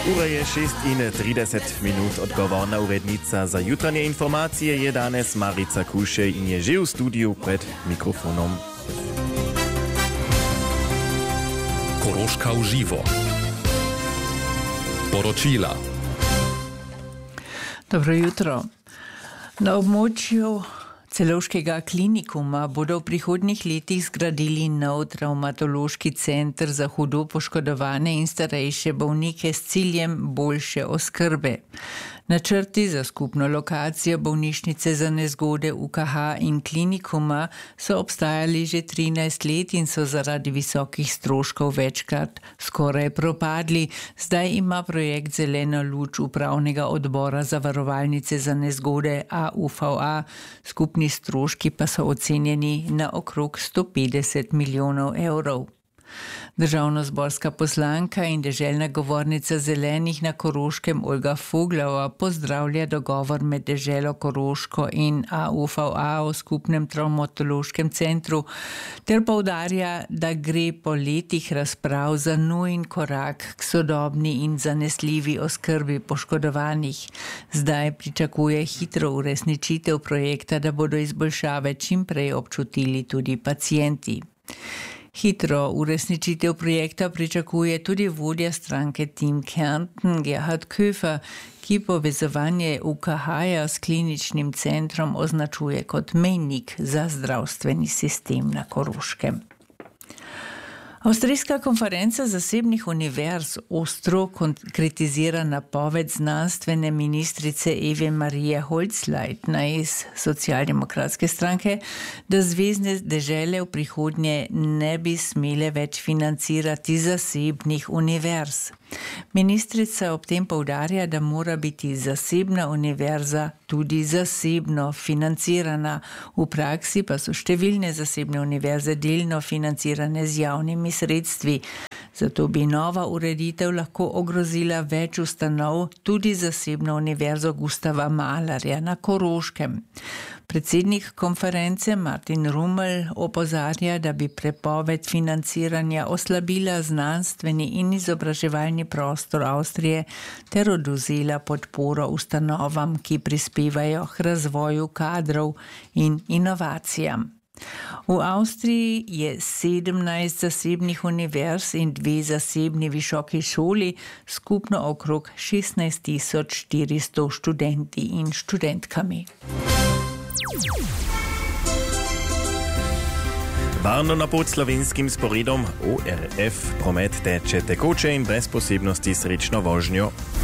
Ura je 6:30, odgovorna urednica za jutranje informacije je danes Marica Kušej in je že v studiu pred mikrofonom. Koroška v živo. Poročila. Dobro jutro. Na območju Celovškega klinikuma bodo v prihodnjih letih zgradili nov travmatološki center za hudo poškodovane in starejše bolnike s ciljem boljše oskrbe. Načrti za skupno lokacijo bolnišnice za nezgode UKH in klinikuma so obstajali že 13 let in so zaradi visokih stroškov večkrat skoraj propadli. Zdaj ima projekt zeleno luč upravnega odbora zavarovalnice za nezgode AUVA. Skupni stroški pa so ocenjeni na okrog 150 milijonov evrov. Državnozborska poslanka in deželna govornica Zelenih na Koroškem Olga Foglova pozdravlja dogovor med deželo Koroško in AUVA o skupnem travmatološkem centru ter poudarja, da gre po letih razprav za nujen korak k sodobni in zanesljivi oskrbi poškodovanih. Zdaj pričakuje hitro uresničitev projekta, da bodo izboljšave čim prej občutili tudi pacienti. Hitro uresničitev projekta pričakuje tudi vodja stranke Team Kärnten Gerhard Köfer, ki povezovanje UKH-ja s kliničnim centrom označuje kot mejnik za zdravstveni sistem na Koroškem. Avstrijska konferenca zasebnih univerz ostro kritizira napoved znanstvene ministrice Eve Marije Holzleitner iz socialdemokratske stranke, da zvezne dežele v prihodnje ne bi smele več financirati zasebnih univerz. Ministrica ob tem poudarja, da mora biti zasebna univerza tudi zasebno financirana. V praksi pa so številne zasebne univerze delno financirane z javnimi sredstvi. Zato bi nova ureditev lahko ogrozila več ustanov, tudi zasebno univerzo Gustava Mahlerja na Koroškem. Predsednik konference Martin Rummel opozarja, da bi prepoved financiranja oslabila znanstveni in izobraževalni prostor Avstrije ter odvzela podporo ustanovam, ki prispevajo k razvoju kadrov in inovacijam. V Avstriji je 17 zasebnih univerz in 2 zasebni visoki šoli, skupno okrog 16.400 študenti in študentkami. Varno na pod slovenskim sporedom ORF promet teče tekoče in brez posebnosti srečno vožnjo.